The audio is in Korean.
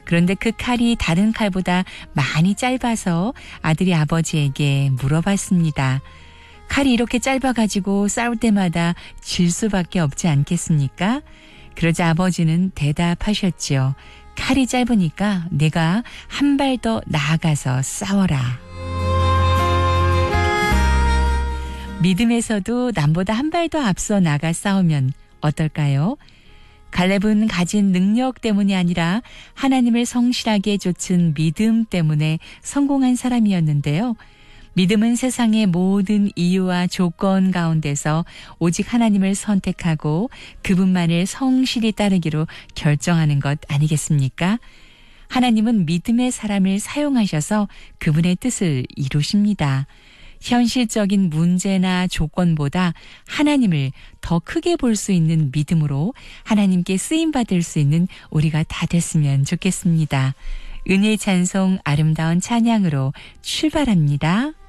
그런데 그 칼이 다른 칼보다 많이 짧아서 아들이 아버지에게 물어봤습니다. 칼이 이렇게 짧아가지고 싸울 때마다 질 수밖에 없지 않겠습니까? 그러자 아버지는 대답하셨지요. 칼이 짧으니까 내가 한 발 더 나아가서 싸워라. 믿음에서도 남보다 한 발 더 앞서 나가 싸우면 어떨까요? 갈렙은 가진 능력 때문이 아니라 하나님을 성실하게 좇은 믿음 때문에 성공한 사람이었는데요. 믿음은 세상의 모든 이유와 조건 가운데서 오직 하나님을 선택하고 그분만을 성실히 따르기로 결정하는 것 아니겠습니까? 하나님은 믿음의 사람을 사용하셔서 그분의 뜻을 이루십니다. 현실적인 문제나 조건보다 하나님을 더 크게 볼 수 있는 믿음으로 하나님께 쓰임받을 수 있는 우리가 다 됐으면 좋겠습니다. 은혜의 찬송 아름다운 찬양으로 출발합니다.